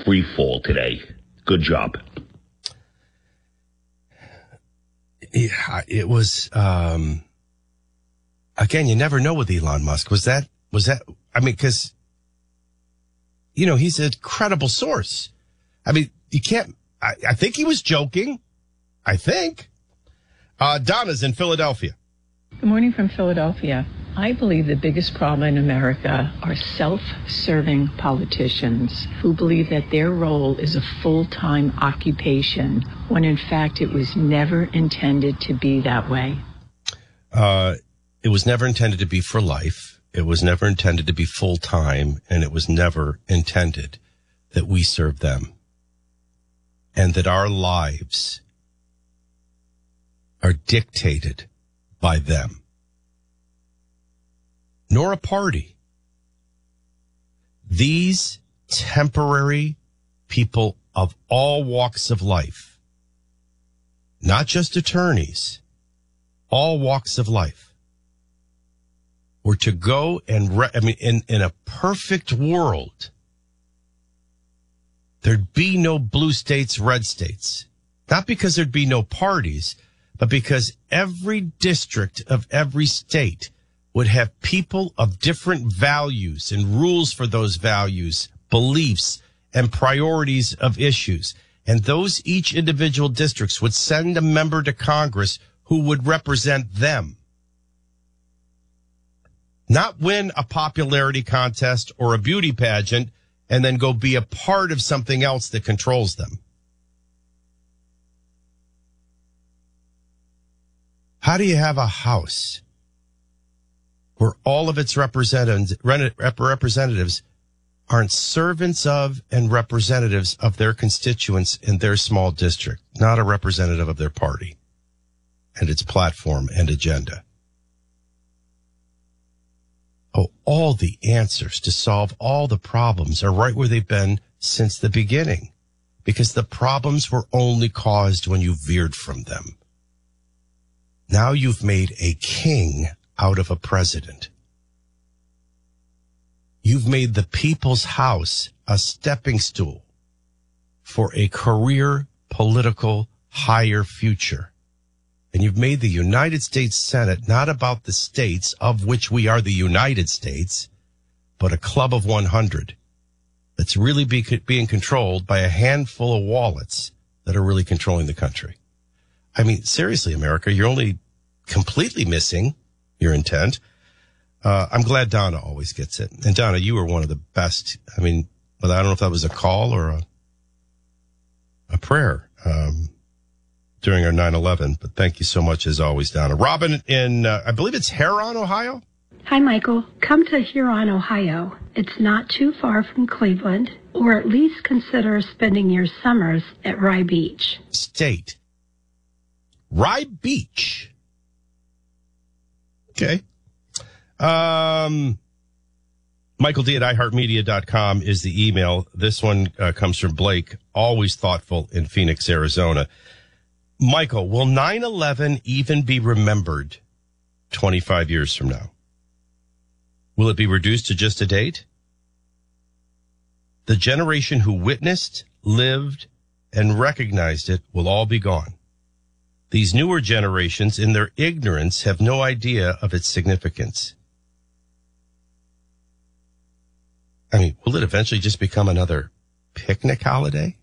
free fall today. Good job. Yeah, it was, again, you never know with Elon Musk. Was that, I mean, because, you know, he's a credible source. I mean, you can't, I think he was joking. I think. Donna's in Philadelphia. Good morning from Philadelphia. I believe the biggest problem in America are self-serving politicians who believe that their role is a full-time occupation when in fact it was never intended to be that way. It was never intended to be for life. It was never intended to be full-time, and it was never intended that we serve them and that our lives are dictated by them, nor a party. These temporary people of all walks of life, not just attorneys, all walks of life, were to go and, in a perfect world, there'd be no blue states, red states. Not because there'd be no parties, but because every district of every state would have people of different values and rules for those values, beliefs, and priorities of issues. And those each individual districts would send a member to Congress who would represent them. Not win a popularity contest or a beauty pageant and then go be a part of something else that controls them. How do you have a house where all of its representatives aren't servants of and representatives of their constituents in their small district, not a representative of their party and its platform and agenda? Oh, all the answers to solve all the problems are right where they've been since the beginning, because the problems were only caused when you veered from them. Now you've made a king out of a president. You've made the people's house a stepping stool for a career political higher future. And you've made the United States Senate not about the states of which we are the United States, but a club of 100 that's really being controlled by a handful of wallets that are really controlling the country. I mean, seriously, America, you're only completely missing your intent. I'm glad Donna always gets it. And Donna, you were one of the best. I mean, I don't know if that was a call or a prayer during our 9/11, but thank you so much as always, Donna. Robin in, I believe it's Huron, Ohio. Hi, Michael. Come to Huron, Ohio. It's not too far from Cleveland, or at least consider spending your summers at Rye Beach. State. Rye Beach. Okay. Michael D at iHeartMedia.com is the email. This one comes from Blake, always thoughtful in Phoenix, Arizona. Michael, will 9/11 even be remembered 25 years from now? Will it be reduced to just a date? The generation who witnessed, lived, and recognized it will all be gone. These newer generations, in their ignorance, have no idea of its significance. I mean, will it eventually just become another picnic holiday?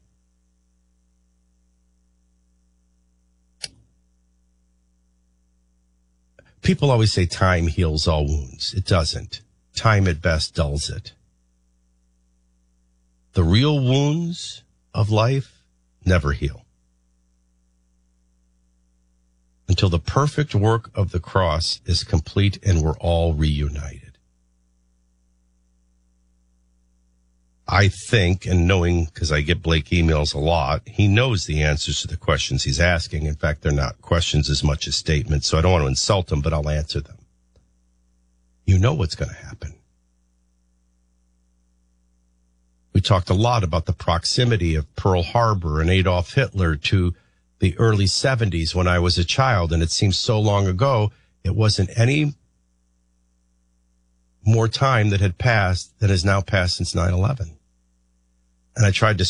People always say time heals all wounds. It doesn't. Time at best dulls it. The real wounds of life never heal until the perfect work of the cross is complete and we're all reunited. I think, and knowing, because I get Blake emails a lot, he knows the answers to the questions he's asking. In fact, they're not questions as much as statements, so I don't want to insult him, but I'll answer them. You know what's going to happen. We talked a lot about the proximity of Pearl Harbor and Adolf Hitler to the early 70s when I was a child, and it seems so long ago. It wasn't any more time that had passed that has now passed since 9/11. And I tried to